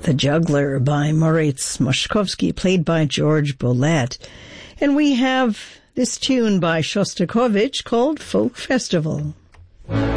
The Juggler by Moritz Moszkowski, played by George Bollett. And we have this tune by Shostakovich called Folk Festival.